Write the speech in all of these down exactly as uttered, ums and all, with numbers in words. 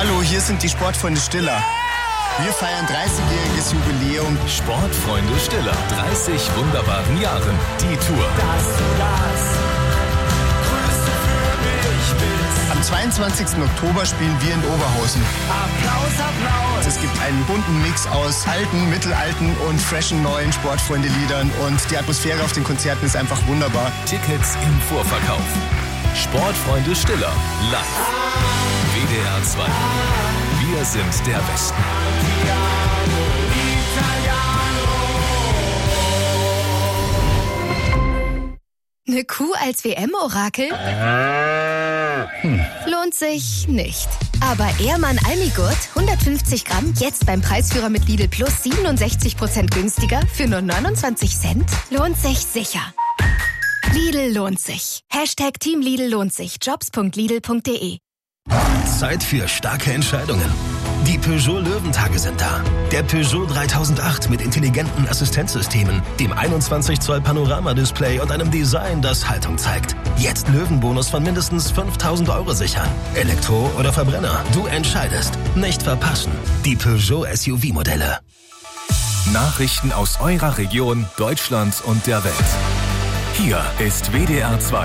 Hallo, hier sind die Sportfreunde Stiller. Wir feiern dreißigjähriges Jubiläum. Sportfreunde Stiller, dreißig wunderbaren Jahren. Die Tour. Dass du das Größte für mich bist. Am zweiundzwanzigsten Oktober spielen wir in Oberhausen. Applaus, Applaus. Es gibt einen bunten Mix aus alten, mittelalten und freshen neuen Sportfreunde-Liedern. Und die Atmosphäre auf den Konzerten ist einfach wunderbar. Tickets im Vorverkauf. Sportfreunde Stiller, live. W D R zwei. Wir sind der Westen. Eine Kuh als W M-Orakel? Hm. Lohnt sich nicht. Aber Ehrmann Almigurt, hundertfünfzig Gramm, jetzt beim Preisführer mit Lidl Plus siebenundsechzig Prozent günstiger für nur neunundzwanzig Cent? Lohnt sich sicher. Lidl lohnt sich. Hashtag Team Lidl lohnt sich. jobs punkt lidl punkt de. Zeit für starke Entscheidungen. Die Peugeot Löwentage sind da. Der Peugeot dreitausendacht mit intelligenten Assistenzsystemen, dem einundzwanzig Zoll Panoramadisplay und einem Design, das Haltung zeigt. Jetzt Löwenbonus von mindestens fünftausend Euro sichern. Elektro oder Verbrenner, du entscheidest. Nicht verpassen. Die Peugeot S U V-Modelle. Nachrichten aus eurer Region, Deutschland und der Welt. Hier ist W D R zwei.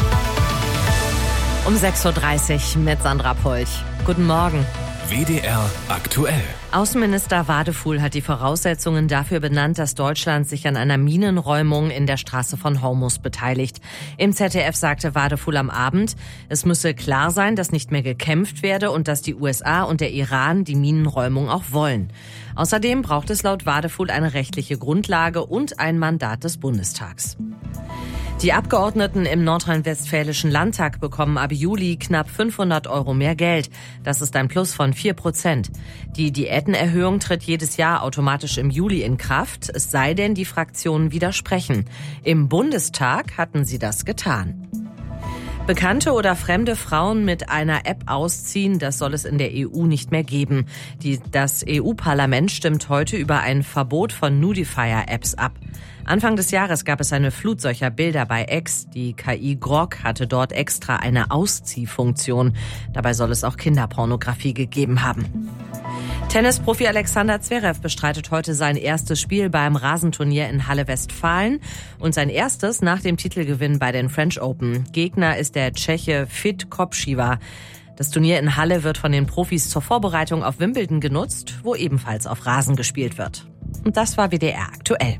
Um sechs Uhr dreißig mit Sandra Polch. Guten Morgen. W D R aktuell. Außenminister Wadefuhl hat die Voraussetzungen dafür benannt, dass Deutschland sich an einer Minenräumung in der Straße von Hormuz beteiligt. Im Z D F sagte Wadefuhl am Abend, es müsse klar sein, dass nicht mehr gekämpft werde und dass die U S A und der Iran die Minenräumung auch wollen. Außerdem braucht es laut Wadefuhl eine rechtliche Grundlage und ein Mandat des Bundestags. Die Abgeordneten im nordrhein-westfälischen Landtag bekommen ab Juli knapp fünfhundert Euro mehr Geld. Das ist ein Plus von vier Prozent. Die Diätenerhöhung tritt jedes Jahr automatisch im Juli in Kraft, es sei denn, die Fraktionen widersprechen. Im Bundestag hatten sie das getan. Bekannte oder fremde Frauen mit einer App ausziehen, das soll es in der E U nicht mehr geben. Die, das E U-Parlament stimmt heute über ein Verbot von Nudifier-Apps ab. Anfang des Jahres gab es eine Flut solcher Bilder bei X. Die K I Grok hatte dort extra eine Ausziehfunktion. Dabei soll es auch Kinderpornografie gegeben haben. Tennisprofi Alexander Zverev bestreitet heute sein erstes Spiel beim Rasenturnier in Halle-Westfalen und sein erstes nach dem Titelgewinn bei den French Open. Gegner ist der Tscheche Fit Kopšiva. Das Turnier in Halle wird von den Profis zur Vorbereitung auf Wimbledon genutzt, wo ebenfalls auf Rasen gespielt wird. Und das war W D R aktuell.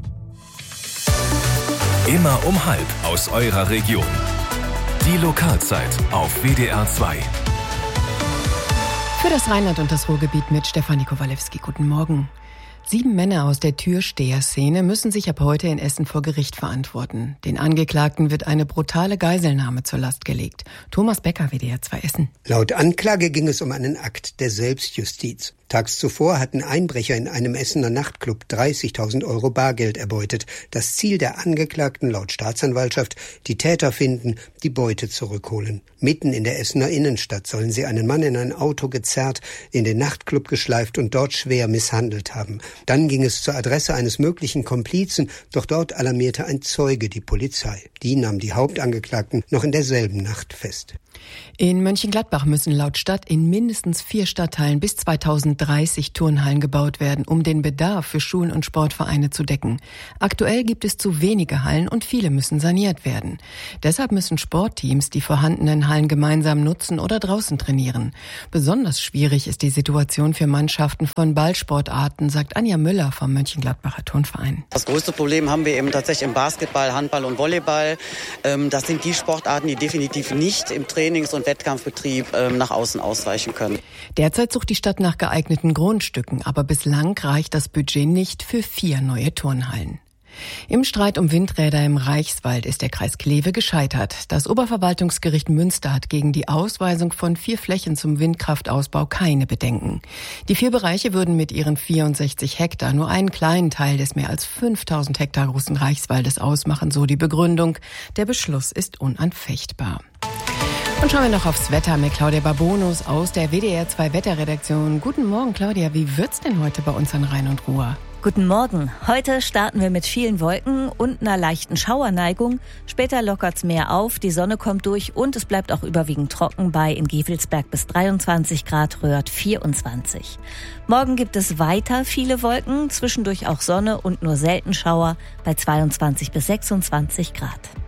Immer um halb aus eurer Region. Die Lokalzeit auf W D R zwei. Für das Rheinland und das Ruhrgebiet mit Stefanie Kowalewski. Guten Morgen. Sieben Männer aus der Türsteher-Szene müssen sich ab heute in Essen vor Gericht verantworten. Den Angeklagten wird eine brutale Geiselnahme zur Last gelegt. Thomas Becker, W D R zwei Essen. Laut Anklage ging es um einen Akt der Selbstjustiz. Tags zuvor hatten Einbrecher in einem Essener Nachtclub dreißigtausend Euro Bargeld erbeutet. Das Ziel der Angeklagten laut Staatsanwaltschaft: die Täter finden, die Beute zurückholen. Mitten in der Essener Innenstadt sollen sie einen Mann in ein Auto gezerrt, in den Nachtclub geschleift und dort schwer misshandelt haben. Dann ging es zur Adresse eines möglichen Komplizen, doch dort alarmierte ein Zeuge die Polizei. Die nahm die Hauptangeklagten noch in derselben Nacht fest. In Mönchengladbach müssen laut Stadt in mindestens vier Stadtteilen bis zweitausenddreißig Turnhallen gebaut werden, um den Bedarf für Schulen und Sportvereine zu decken. Aktuell gibt es zu wenige Hallen und viele müssen saniert werden. Deshalb müssen Sportteams die vorhandenen Hallen gemeinsam nutzen oder draußen trainieren. Besonders schwierig ist die Situation für Mannschaften von Ballsportarten, sagt Anja Müller vom Mönchengladbacher Turnverein. Das größte Problem haben wir eben tatsächlich im Basketball, Handball und Volleyball. Das sind die Sportarten, die definitiv nicht im Trainings- und Wettkampfbetrieb nach außen ausweichen können. Derzeit sucht die Stadt nach geeigneten Grundstücken, aber bislang reicht das Budget nicht für vier neue Turnhallen. Im Streit um Windräder im Reichswald ist der Kreis Kleve gescheitert. Das Oberverwaltungsgericht Münster hat gegen die Ausweisung von vier Flächen zum Windkraftausbau keine Bedenken. Die vier Bereiche würden mit ihren vierundsechzig Hektar nur einen kleinen Teil des mehr als fünftausend Hektar großen Reichswaldes ausmachen, so die Begründung. Der Beschluss ist unanfechtbar. Und schauen wir noch aufs Wetter mit Claudia Babonus aus der W D R zwei Wetterredaktion. Guten Morgen, Claudia. Wie wird's denn heute bei uns an Rhein und Ruhr? Guten Morgen. Heute starten wir mit vielen Wolken und einer leichten Schauerneigung. Später lockert's mehr auf, die Sonne kommt durch und es bleibt auch überwiegend trocken bei in Gevelsberg bis dreiundzwanzig Grad, Röhrt vierundzwanzig. Morgen gibt es weiter viele Wolken, zwischendurch auch Sonne und nur selten Schauer bei zweiundzwanzig bis sechsundzwanzig Grad.